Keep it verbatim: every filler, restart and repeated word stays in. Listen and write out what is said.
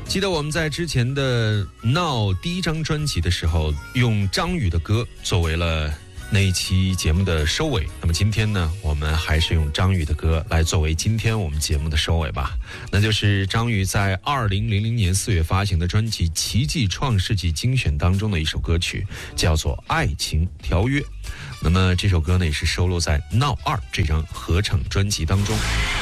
记得我们在之前的闹第一张专辑的时候，用张宇的歌作为了那一期节目的收尾。那么今天呢，我们还是用张宇的歌来作为今天我们节目的收尾吧。那就是张宇在二零零零年四月发行的专辑《奇迹创世纪精选》当中的一首歌曲，叫做《爱情条约》。那么这首歌呢，也是收录在《闹二》这张合唱专辑当中。